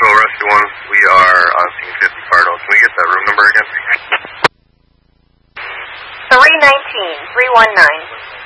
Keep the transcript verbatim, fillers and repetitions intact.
Nashville Rescue one. We are on scene fifty Pardo. Can we get that room number again? three nineteen, three one nine.